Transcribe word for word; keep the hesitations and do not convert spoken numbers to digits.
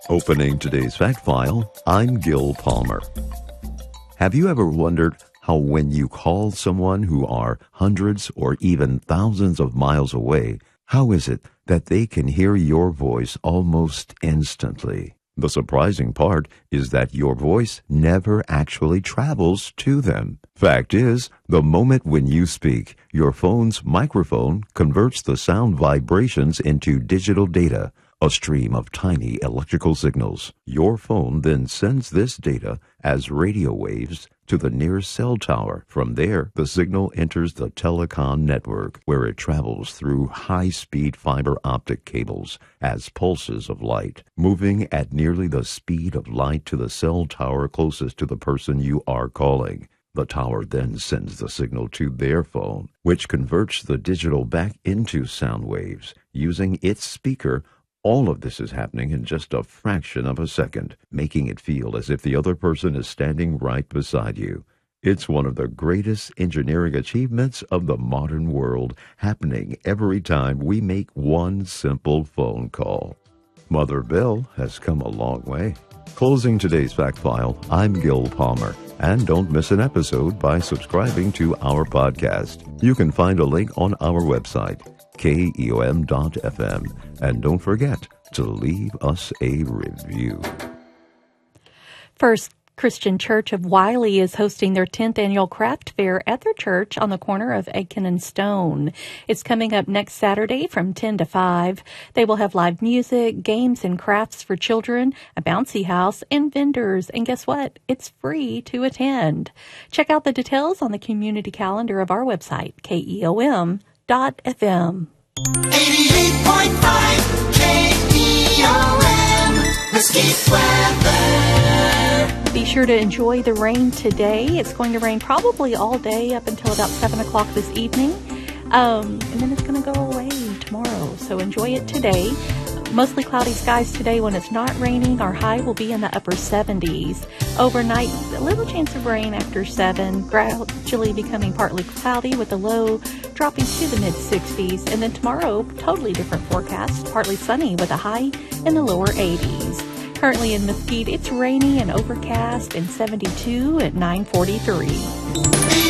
Opening today's fact file, I'm Gil Palmer. Have you ever wondered how when you call someone who are hundreds or even thousands of miles away, how is it that they can hear your voice almost instantly? The surprising part is that your voice never actually travels to them. Fact is, the moment when you speak, your phone's microphone converts the sound vibrations into digital data, a stream of tiny electrical signals. Your phone then sends this data as radio waves to the nearest cell tower. From there, the signal enters the telecom network, where it travels through high-speed fiber optic cables as pulses of light, moving at nearly the speed of light to the cell tower closest to the person you are calling. The tower then sends the signal to their phone, which converts the digital back into sound waves using its speaker. All of this is happening in just a fraction of a second, making it feel as if the other person is standing right beside you. It's one of the greatest engineering achievements of the modern world, happening every time we make one simple phone call. Mother Bell has come a long way. Closing today's fact file, I'm Gil Palmer. And don't miss an episode by subscribing to our podcast. You can find a link on our website, K E O M dot F M. And don't forget to leave us a review. First Christian Church of Wiley is hosting their tenth annual craft fair at their church on the corner of Aiken and Stone. It's coming up next Saturday from ten to five. They will have live music, games and crafts for children, a bouncy house, and vendors. And guess what? It's free to attend. Check out the details on the community calendar of our website, K E O M dot F M. eighty-eight point five K E O M, Mesquite weather. Be sure to enjoy the rain today. It's going to rain probably all day up until about seven o'clock this evening. Um, and then it's going to go away tomorrow. So enjoy it today. Mostly cloudy skies today when it's not raining. Our high will be in the upper seventies. Overnight, a little chance of rain after seven, gradually becoming partly cloudy with a low dropping to the mid sixties. And then tomorrow, totally different forecast, partly sunny with a high in the lower eighties. Currently in Mesquite, it's rainy and overcast and seventy-two at nine forty-three.